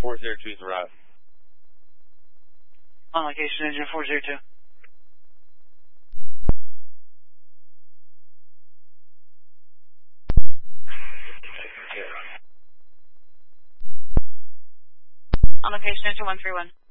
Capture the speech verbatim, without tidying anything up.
four zero two is arrived. On location, engine four zero two. On location, engine one three one.